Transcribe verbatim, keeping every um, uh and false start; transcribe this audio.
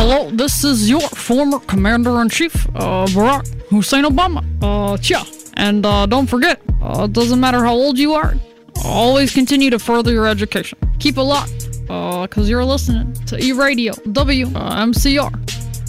Hello, this is your former Commander-in-Chief, uh, Barack Hussein Obama. Uh, yeah. And uh, don't forget, uh, it doesn't matter how old you are, always continue to further your education. Keep it locked, uh, because you're listening to E-Radio W M C R.